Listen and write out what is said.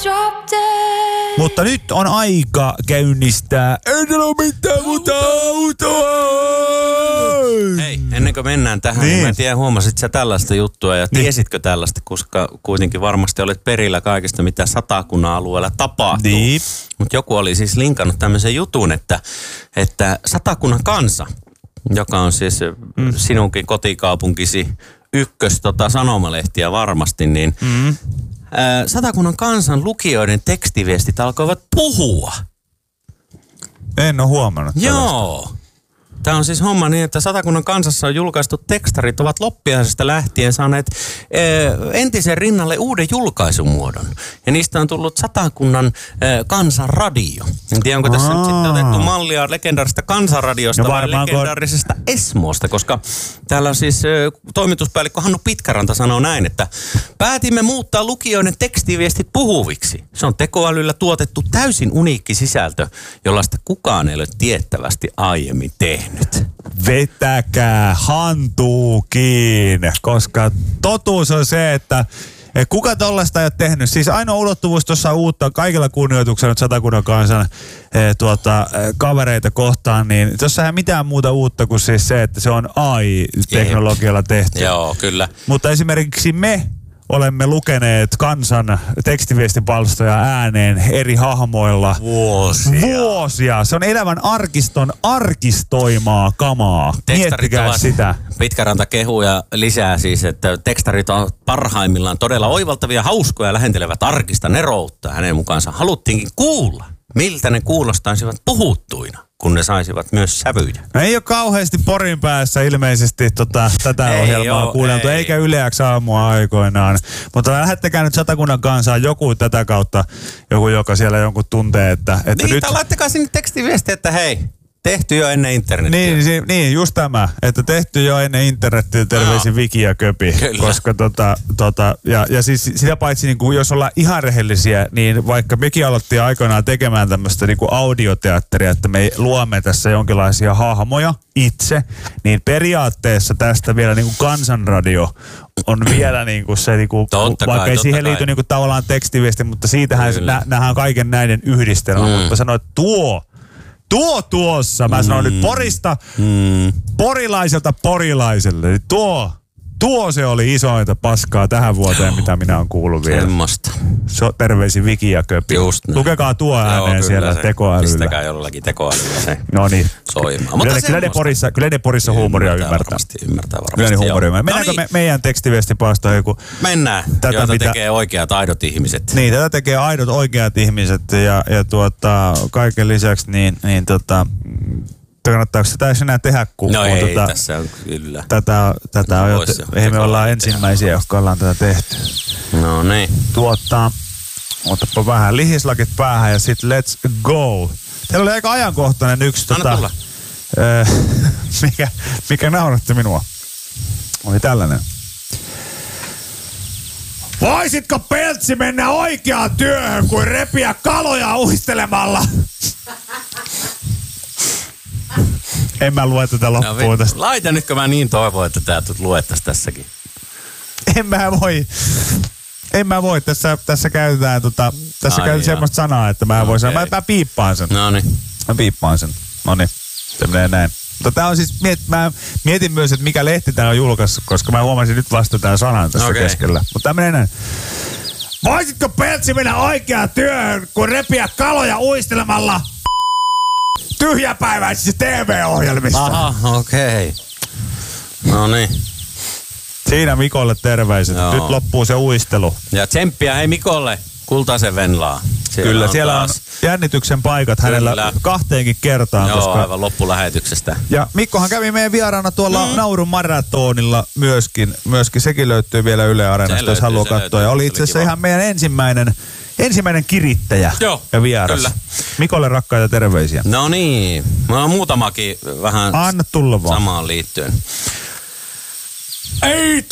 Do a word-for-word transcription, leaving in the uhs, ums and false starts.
Mutta nyt on aika käynnistää. Ei ole mitään muuta autoa. Hei, ennen kuin mennään tähän, niin, niin mä en tiedä, huomasit sä tällaista juttua ja tiesitkö tällaista, koska kuitenkin varmasti olet perillä kaikesta, mitä Satakunnan alueella tapahtuu. Niin. Mutta joku oli siis linkannut tämmöisen jutun, että, että Satakunnan Kansa, joka on siis mm. sinunkin kotikaupunkisi ykkös tota, sanomalehtiä varmasti, niin mm. ää, Satakunnan Kansan lukijoiden tekstiviestit alkoivat puhua. En ole huomannut tällaista. Joo. Tämä on siis homma niin, että Satakunnan Kansassa on julkaistu tekstarit, ovat loppiaisesta lähtien saaneet e, entisen rinnalle uuden julkaisumuodon. Ja niistä on tullut Satakunnan e, Kansanradio. En tiedä, onko tässä Aa. nyt sitten otettu mallia legendaarisesta Kansanradiosta no vai legendaarisesta kun... Esmoosta, koska täällä on siis e, toimituspäällikkö Hannu Pitkäranta sanoo näin, että päätimme muuttaa lukijoiden tekstiviestit puhuviksi. Se on tekoälyllä tuotettu täysin uniikki sisältö, jollaista kukaan ei ole tiettävästi aiemmin tehnyt. Vetäkää hantuukiin, koska totuus on se, että kuka tollaista ei ole tehnyt. Siis ainoa ulottuvuus tuossa uutta, kaikilla kunnioituksella nyt Satakunnan Kansan eh, tuota, eh, kavereita kohtaan, niin tuossa ei mitään muuta uutta kuin siis se, että se on A I-teknologialla tehty. Joo, kyllä. Mutta esimerkiksi me olemme lukeneet Kansan tekstiviestipalstoja ääneen eri hahmoilla. Vuosia. Vuosia. Se on elävän arkiston arkistoimaa kamaa. Miettikää sitä. Pitkäranta kehuu ja lisää siis, että tekstarit on parhaimmillaan todella oivaltavia, hauskoja ja lähentelevät arkista neroutta. Hänen mukaansa haluttiinkin kuulla, miltä ne kuulostaisivat puhuttuina, kun ne saisivat myös sävyjä. No ei ole kauheasti Porin päässä ilmeisesti tota, tätä ei ohjelmaa oo, kuunneltu, ei. Eikä Yle X aamua aikoinaan. Mutta lähettäkää nyt Satakunnan Kansaan joku tätä kautta, joku joka siellä jonkun tuntee, että, että niin, nyt... laittakaa sinne tekstiviestiä, että hei, tehty jo ennen internetiä. Niin, si, niin, just tämä, että tehty jo ennen internetiä, terveisin no. Viki ja Köpi. Kyllä. Koska tota, tota, ja, ja siis sitä paitsi, niin kuin, jos ollaan ihan rehellisiä, niin vaikka mekin aloittiin aikoinaan tekemään tämmöistä niin kuin audioteatteria, että me luomme tässä jonkinlaisia hahmoja itse, niin periaatteessa tästä vielä niin kuin Kansanradio on vielä niin kuin se, niin kuin, totta vaikka kai, ei siihen kai. liity niin kuin tavallaan tekstiviesti, mutta siitähän nä, nähdään kaiken näiden yhdistelmä. Mm. Mutta sanoin, että tuo, tuo tuossa, mä sanon mm. nyt Porista, mm. porilaiselta porilaiselle, niin tuo, tuo se oli isointa paskaa tähän vuoteen, joo, mitä minä olen kuullut vielä. Semmosta. So, terveisi Viki ja Köpi. Just näin. Lukekaa tuo ääneen joo, siellä se, tekoälyllä. Pistäkää jollakin tekoälyllä se no niin. soimaan. Kyllä, kyllä, ne Porissa, kyllä ne Porissa huumoria ymmärtää. Varmasti, ymmärtää varmasti. Kyllä ne huumoria ymmärtää. Mennäänkö no niin. me, meidän tekstiviestipalstoon joku? Mennään, tätä, joita mitä... tekee oikeat aidot ihmiset. Niin, tätä tekee aidot oikeat ihmiset ja, ja tuota, kaiken lisäksi niin, niin tota... kannattaako sitä edes enää tehdä, kun no on ei, tota, tässä on kyllä. Tätä, tätä on jo, ei me ollaan ensimmäisiä, jotka ollaan tätä tehty. No niin. Tuottaa, otapa vähän lihislakit päähän ja sit let's go. Teillä oli aika ajankohtainen yksi, Anna tota, tulla. äh, mikä, mikä nauratti minua. Oli tällainen. Voisitko Peltsi mennä oikeaan työhön kuin repiä kaloja uistelemalla? En mä lue tätä loppuun no, tästä. Laita nyt, kun mä niin toivon, että tää luettaisiin tässäkin. En mä voi. En mä voi. Tässä, tässä käytetään, tota, tässä käytetään semmoista sanaa, että mä en voi sanoa. Mä, mä piippaan sen. No niin. Mä piippaan sen. No niin. Se menee näin. Mutta tää on siis, miet, mä mietin myös, että mikä lehti tää on julkaissut, koska mä huomasin nyt vasta tää sanan tässä okay. keskellä. Mutta tää menee näin. Voisitko Peltsi mennä oikeaan työhön, kun repiä kaloja uistelemalla tyhjäpäiväisissä T V-ohjelmissa? Aha, okei. Okay. No niin. Siinä Mikolle terveiset. Joo. Nyt loppuu se uistelu. Ja tsemppiä hei Mikolle, kultaisen Venlaa. Siellä Kyllä, on siellä taas on jännityksen paikat Kyllä. hänellä kahteenkin kertaan. Joo, koska... aivan loppulähetyksestä. Ja Mikkohan kävi meidän vieraana tuolla mm. Naurun maratonilla myöskin. Myöskin sekin löytyy vielä Yle Areenasta, jos haluaa katsoa. Ja oli itse asiassa ihan meidän ensimmäinen, ensimmäinen kirittäjä Joo, ja vieras. Kyllä. Mikolle rakkaita terveisiä. No niin, mä oon muutamakin vähän Anna tulla vaan. samaan liittyen. Ei